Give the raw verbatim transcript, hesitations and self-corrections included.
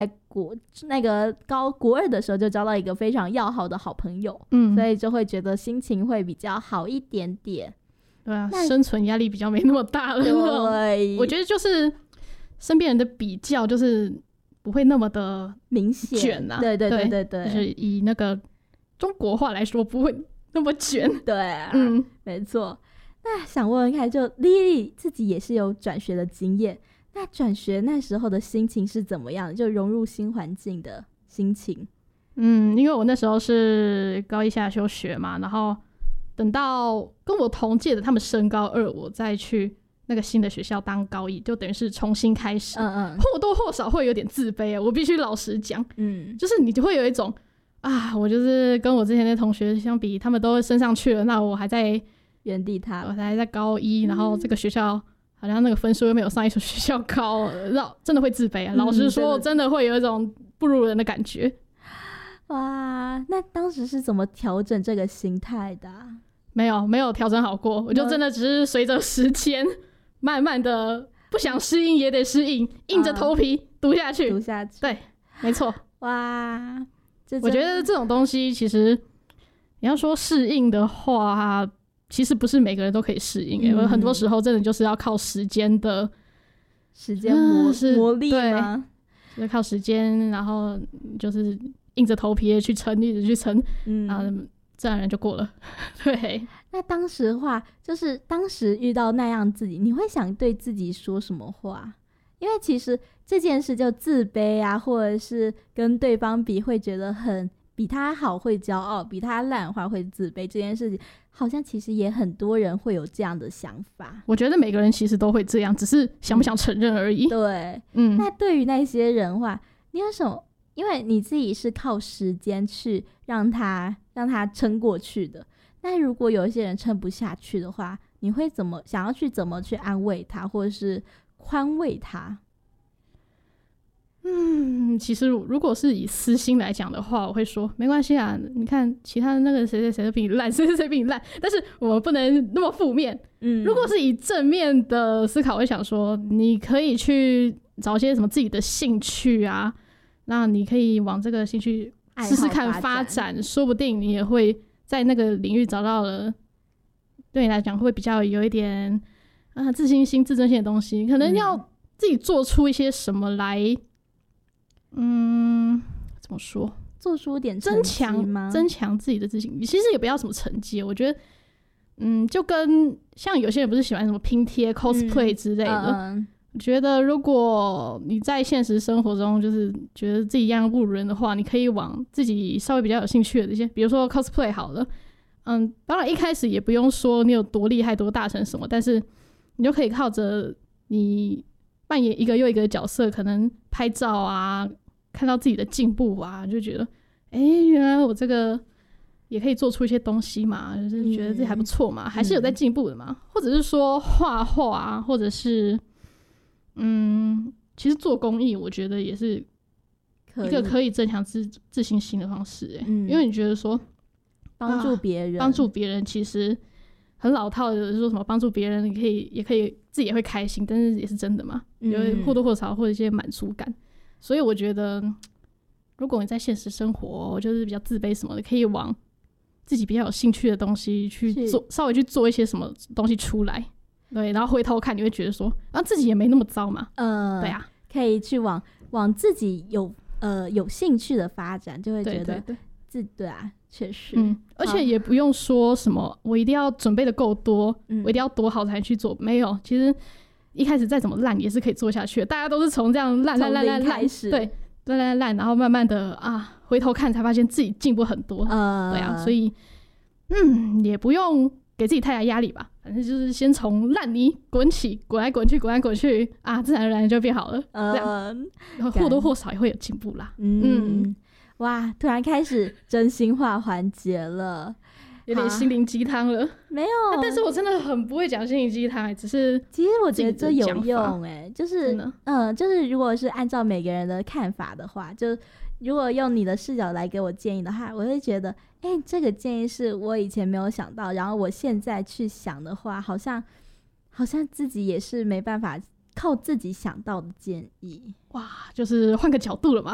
国那个高国二的时候就交到一个非常要好的好朋友， 嗯， 所以就会觉得心情会比较好一点点。 对啊，生存压力比较没那么大了。 对， 我觉得就是身边人的比较就是不会那么的明显卷啊。 对对对对对， 就是以那个中国话来说，不会那么卷。 对啊， 嗯， 没错。那想问问看，就 Lily 自己也是有转学的经验，那转学那时候的心情是怎么样的？就融入新环境的心情。 嗯，因为我那时候是高一下休学嘛，然后等到跟我同届的他们升高二，我再去那个新的学校当高一，就等于是重新开始。 嗯嗯， 或多或少会有点自卑啊，我必须老实讲。 嗯， 就是你就会有一种啊，我就是跟我之前的同学相比，他们都升上去了，那我还在原地踏步， 我还在高一，然后这个学校好像那个分数又没有上一所学校高，老真的会自卑啊。老实说，真的会有一种不如人的感觉。 哇，那当时是怎么调整这个心态的啊？ 没有没有调整好过，我就真的只是随着时间慢慢的不想适应也得适应，硬着头皮读下去， 读下去。 对，没错。 哇， 我觉得这种东西其实你要说适应的话，其实不是每个人都可以适应、欸嗯、很多时候真的就是要靠时间的时间磨、 嗯、 磨砺吗？ 就是靠时间，然后就是硬着头皮去撑，一直去撑，嗯，然后自然而然就过了。对。 那当时的话，就是当时遇到那样自己，你会想对自己说什么话？因为其实这件事就自卑啊，或者是跟对方比会觉得很比他好会骄傲，比他烂的话会自卑，这件事情好像其实也很多人会有这样的想法。 我觉得每个人其实都会这样，只是想不想承认而已。 嗯、对， 嗯。 那对于那些人的话，你有什么？因为你自己是靠时间去让他让他撑过去的，那如果有一些人撑不下去的话，你会怎么想要去怎么去安慰他，或者是宽慰他？ 嗯，其实如果是以私心来讲的话，我会说没关系啊，你看其他的那个谁谁谁都比你烂，谁谁谁比你烂，但是我们不能那么负面。嗯，如果是以正面的思考，我会想说你可以去找些什么自己的兴趣啊，那你可以往这个兴趣试试看发展，说不定你也会在那个领域找到了对你来讲会比较有一点、呃、自信心自尊心的东西，可能要自己做出一些什么来，嗯，怎么说， 做出点增强增强自己的自信。其实也不要什么成绩，我觉得嗯，就跟像有些人不是喜欢什么拼贴 cosplay 之类的、嗯嗯、我觉得如果你在现实生活中就是觉得自己一样不如人的话，你可以往自己稍微比较有兴趣的这些，比如说 cosplay 好了，嗯，当然一开始也不用说你有多厉害多大成什么，但是你就可以靠着你扮演一个又一个的角色，可能拍照啊，看到自己的进步啊，就觉得哎、欸，原来我这个也可以做出一些东西嘛，就是觉得自己还不错嘛、嗯、还是有在进步的嘛、嗯、或者是说画画啊，或者是嗯，其实做公益我觉得也是一个可以增强 自, 自信心的方式、欸嗯、因为你觉得说帮助别人、啊、 帮助别人其实很老套的说什么帮助别人你可以也可以自己也会开心，但是也是真的嘛，有或多或少或者一些满足感、嗯、所以我觉得如果你在现实生活就是比较自卑什么的，可以往自己比较有兴趣的东西去做，稍微去做一些什么东西出来，对，然后回头看你会觉得说啊自己也没那么糟嘛， 呃， 对啊， 可以去往往自己有呃有兴趣的发展，就会觉得对对对自对啊，确实， 嗯，而且也不用说什么我一定要准备的够多、嗯，我一定要多好才去做，没有，其实一开始再怎么烂也是可以做下去的，大家都是从这样烂烂烂烂烂对烂烂烂，然后慢慢的啊回头看才发现自己进步很多，呃，对啊，所以嗯也不用给自己太大压力吧，反正就是先从烂泥滚起，滚来滚去滚来滚去啊，自然而然就变好了，呃、这样然后或多或少也会有进步啦。嗯, 嗯哇，突然开始真心话环节了， 有点心灵鸡汤了。 没有、啊， 但是我真的很不会讲心灵鸡汤，只是其实我觉得这有用哎、欸，就是嗯，就是如果是按照每个人的看法的话，就如果用你的视角来给我建议的话，我会觉得哎、欸，这个建议是我以前没有想到，然后我现在去想的话，好像好像自己也是没办法靠自己想到的建议。 哇，就是换个角度了嘛。